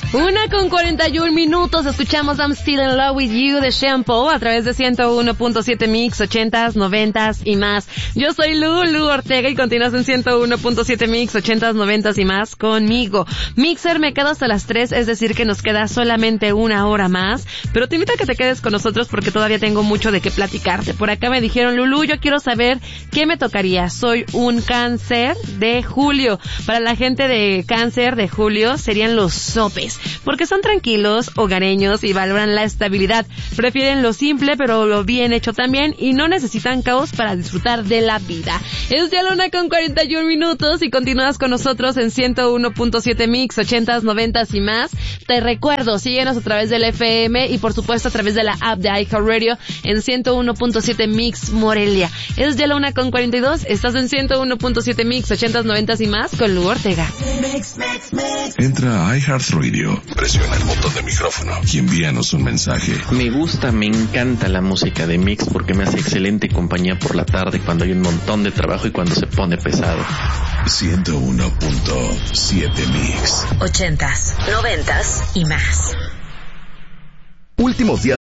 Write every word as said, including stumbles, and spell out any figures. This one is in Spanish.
Una con cuarenta y un minutos, escuchamos I'm Still in Love with You de Shampoo a través de ciento uno punto siete Mix, ochentas, noventas y más. Yo soy Lulu Ortega y continúas en ciento uno punto siete Mix, ochentas, noventas y más conmigo. Mixer, me quedo hasta las tres, es decir que nos queda solamente una hora más, pero te invito a que te quedes con nosotros porque todavía tengo mucho de qué platicarte. Por acá me dijeron, Lulu, yo quiero saber qué me tocaría. Soy un cáncer de Julio. Para la gente de cáncer de Julio serían los sopes, porque son tranquilos, hogareños y valoran la estabilidad. Prefieren lo simple pero lo bien hecho también y no necesitan caos para disfrutar de la vida. Es ya la una con cuarenta y un minutos y continúas con nosotros en ciento uno punto siete Mix, ochentas, noventas y más. Te recuerdo, síguenos a través del F M y por supuesto a través de la app de iHeartRadio en ciento uno punto siete Mix Morelia. Es ya la una con cuarenta y dos, estás en ciento uno punto siete Mix, ochentas, noventas y más con Lu Ortega. Mix, mix, mix. Entra a iHeartRadio, presiona el botón de micrófono y envíanos un mensaje. Me gusta, me encanta la música de Mix porque me hace excelente compañía por la tarde cuando hay un montón de trabajo y cuando se pone pesado. ciento uno punto siete Mix. Ochentas, noventas y más. Últimos días